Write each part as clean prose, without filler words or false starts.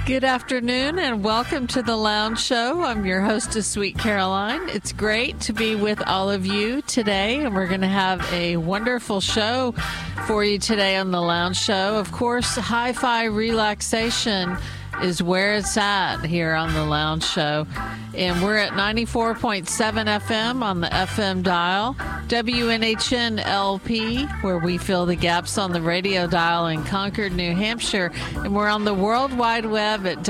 Good afternoon and welcome to the Lounge Show. I'm your hostess, Sweet Caroline. It's great to be with all of you today, and we're going to have a wonderful show for you today on the Lounge Show. Of course, hi-fi relaxation is where it's at here on the Lounge Show. And we're at 94.7 FM on the FM dial, WNHN LP, where we fill the gaps on the radio dial in Concord, New Hampshire. And we're on the World Wide Web at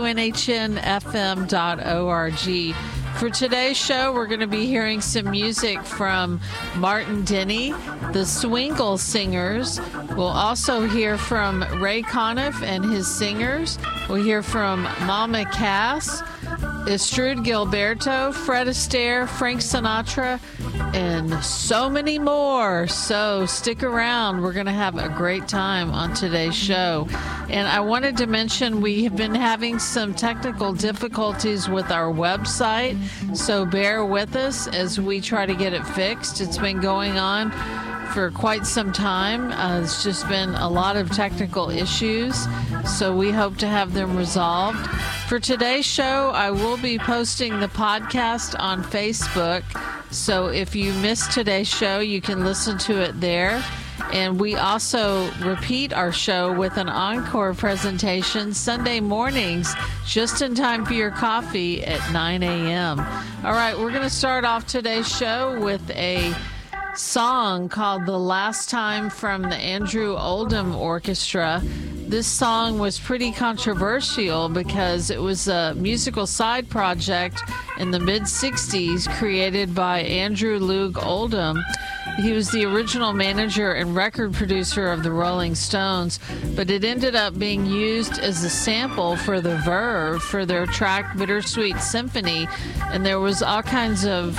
WNHNFM.org. For today's show, we're going to be hearing some music from Martin Denny, the Swingle Singers. We'll also hear from Ray Conniff and his singers. We'll hear from Mama Cass, Estrud Gilberto, Fred Astaire, Frank Sinatra, and so many more. So stick around. We're going to have a great time on today's show. And I wanted to mention we have been having some technical difficulties with our website, so bear with us as we try to get it fixed. It's been going on for quite some time. It's just been a lot of technical issues, so we hope to have them resolved. For today's show, I will be posting the podcast on Facebook, so if you missed today's show, you can listen to it there. And we also repeat our show with an encore presentation Sunday mornings, just in time for your coffee at 9 a.m. All right, we're going to start off today's show with a song called The Last Time from the Andrew Oldham Orchestra. This song was pretty controversial because it was a musical side project in the mid-60s created by Andrew Loog Oldham. He was the original manager and record producer of the Rolling Stones, but it ended up being used as a sample for the Verve for their track Bittersweet Symphony, and there was all kinds of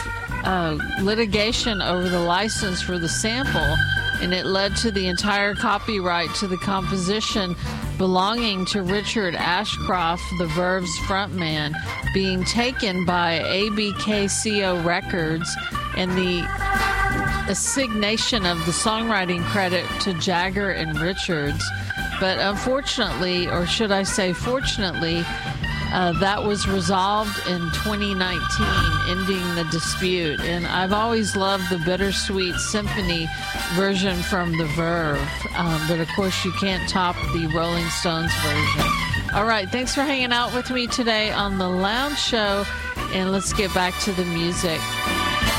litigation over the license for the sample, and it led to the entire copyright to the composition belonging to Richard Ashcroft, the Verve's frontman, being taken by ABKCO Records, and the assignation of the songwriting credit to Jagger and Richards. But unfortunately, or should I say fortunately, that was resolved in 2019, ending the dispute. And I've always loved the Bittersweet Symphony version from the Verve. But of course, you can't top the Rolling Stones version. All right, thanks for hanging out with me today on The Lounge Show. And let's get back to the music.